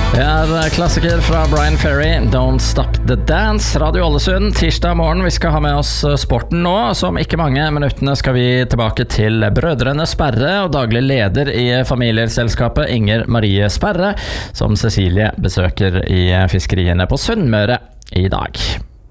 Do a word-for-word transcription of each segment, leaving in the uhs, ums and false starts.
Det er klassiker fra Brian Ferry, Don't Stop the Dance, Radio Ålesund, tirsdag morgen. Vi skal ha med oss sporten nå, som ikke mange minuttene skal vi tilbake til brødrene Sperre og daglig leder i familieselskapet Inger Marie Sperre, som Cecilie besøker i fiskeriene på Sunnmøre i dag.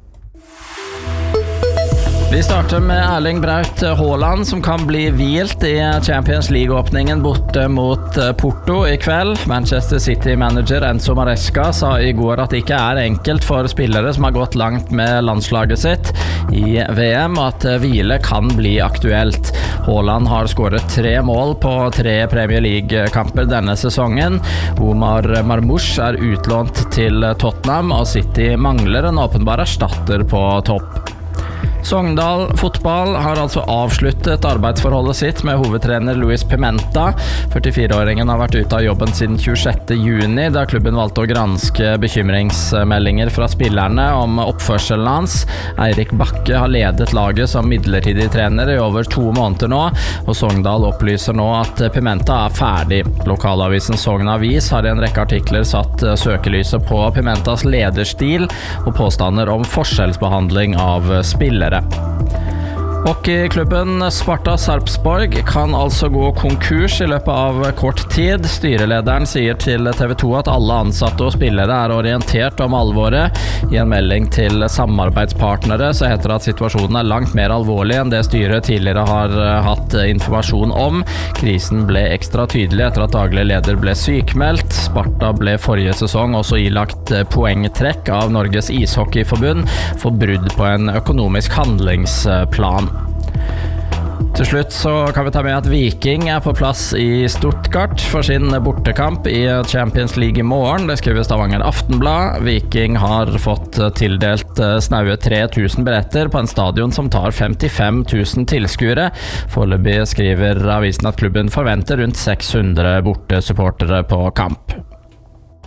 Vi starter med Erling Braut Haaland, som kan bli hvilt i Champions League-åpningen borte mot Porto i kveld. Manchester City-manager Enzo Maresca sa i går at det ikke er enkelt for spillere som har gått langt med landslaget sitt i V M, og at hvile kan bli aktuelt. Haaland har skåret tre mål på tre Premier League-kamper denne sesongen. Omar Marmoush er utlånt til Tottenham, og City mangler en åpenbar erstatter på topp. Sogndal fotball har altså avsluttet arbeidsforholdet sitt med hovedtrener Luis Pimenta. førtifire-åringen har vært ute av jobben siden tjuesjette juni, da klubben valgte å granske bekymringsmeldinger fra spillerne om oppførselen hans. Eirik Bakke har ledet laget som midlertidig trener i over to måneder nå, og Sogndal opplyser nå at Pimenta er ferdig. Lokalavisen Sogn Avis har i en rekke artikler satt søkelyset på Pimentas lederstil og påstander om forskjellsbehandling av spillere. Hockeyklubben Sparta Sarpsborg kan altså gå konkurs i løpet av kort tid. Styrelederen sier til T V to at alle ansatte og spillere er orientert om alvoret. I en melding til samarbeidspartnere så heter det at situasjonen er langt mer alvorlig enn det styret tidligere har hatt informasjon om. Krisen ble ekstra tydelig etter at daglig leder ble sykmeldt. Sparta ble forrige sesong også ilagt poengtrekk av Norges ishockeyforbund for brudd på en økonomisk handlingsplan. Til slutt så kan vi ta med at Viking er på plass i Stuttgart for sin bortekamp i Champions League i morgen. Det skriver Stavanger Aftenblad. Viking har fått tildelt snaue tre tusen billetter på en stadion som tar femtifem tusen tilskuere. Foreløpig skriver avisen at klubben forventer rundt seks hundre bortesupportere på kamp.